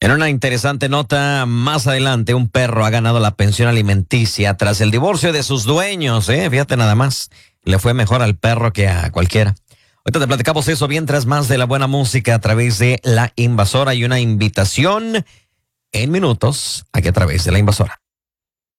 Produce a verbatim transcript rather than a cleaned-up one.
En una interesante nota, más adelante, un perro ha ganado la pensión alimenticia tras el divorcio de sus dueños, ¿eh? Fíjate nada más, le fue mejor al perro que a cualquiera. Ahorita te platicamos eso mientras más de la buena música a través de La Invasora y una invitación en minutos aquí a través de La Invasora.